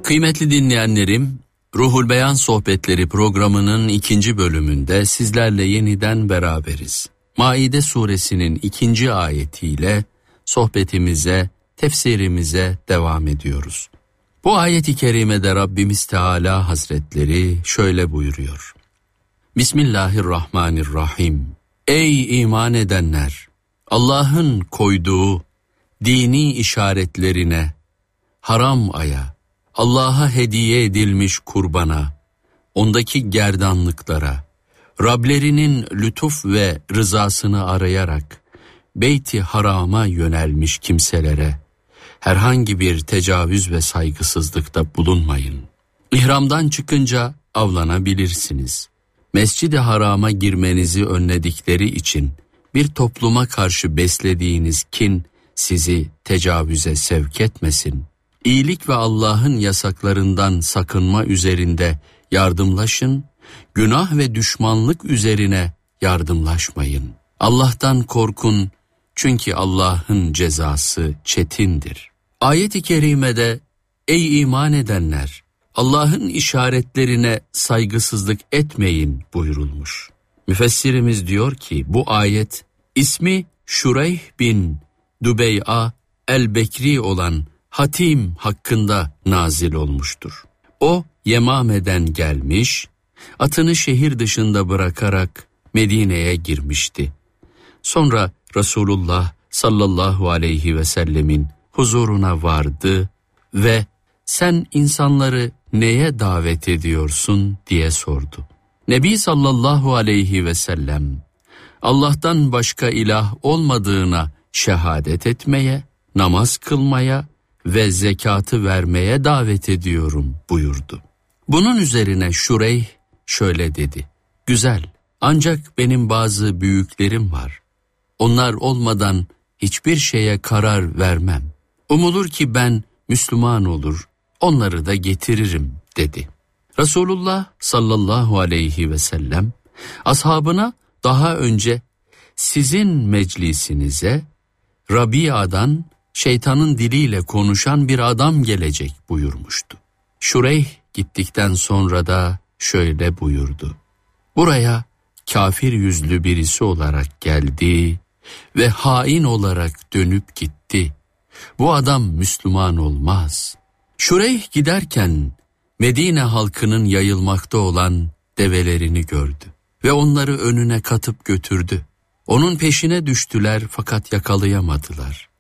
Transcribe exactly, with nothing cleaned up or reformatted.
Kıymetli dinleyenlerim, Ruhul Beyan Sohbetleri programının ikinci bölümünde sizlerle yeniden beraberiz. Maide suresinin ikinci ayetiyle sohbetimize, tefsirimize devam ediyoruz. Bu ayet-i kerimede Rabbimiz Teala Hazretleri şöyle buyuruyor. Bismillahirrahmanirrahim. Ey iman edenler! Allah'ın koyduğu dini işaretlerine, haram aya, Allah'a hediye edilmiş kurbana, ondaki gerdanlıklara, Rablerinin lütuf ve rızasını arayarak Beyt-i Haram'a yönelmiş kimselere herhangi bir tecavüz ve saygısızlıkta bulunmayın. İhramdan çıkınca avlanabilirsiniz. Mescid-i Haram'a girmenizi önledikleri için bir topluma karşı beslediğiniz kin sizi tecavüze sevk etmesin. İyilik ve Allah'ın yasaklarından sakınma üzerinde yardımlaşın, günah ve düşmanlık üzerine yardımlaşmayın. Allah'tan korkun çünkü Allah'ın cezası çetindir. Ayet-i kerimede ey iman edenler, Allah'ın işaretlerine saygısızlık etmeyin buyurulmuş. Müfessirimiz diyor ki bu ayet ismi Şureyh bin Dübey'a el-Bekri olan Hatim hakkında nazil olmuştur. O Yemame'den gelmiş, atını şehir dışında bırakarak Medine'ye girmişti. Sonra Resulullah sallallahu aleyhi ve sellemin huzuruna vardı ve sen insanları neye davet ediyorsun diye sordu. Nebi sallallahu aleyhi ve sellem Allah'tan başka ilah olmadığına şehadet etmeye, namaz kılmaya ve zekatı vermeye davet ediyorum buyurdu. Bunun üzerine Şureyh şöyle dedi. Güzel, ancak benim bazı büyüklerim var. Onlar olmadan hiçbir şeye karar vermem. Umulur ki ben Müslüman olur, onları da getiririm dedi. Resulullah sallallahu aleyhi ve sellem ashabına daha önce sizin meclisinize Rabia'dan şeytanın diliyle konuşan bir adam gelecek buyurmuştu. Şureyh gittikten sonra da şöyle buyurdu. Buraya kafir yüzlü birisi olarak geldi ve hain olarak dönüp gitti. Bu adam Müslüman olmaz. Şureyh giderken Medine halkının yayılmakta olan develerini gördü ve onları önüne katıp götürdü. Onun peşine düştüler fakat yakalayamadılar.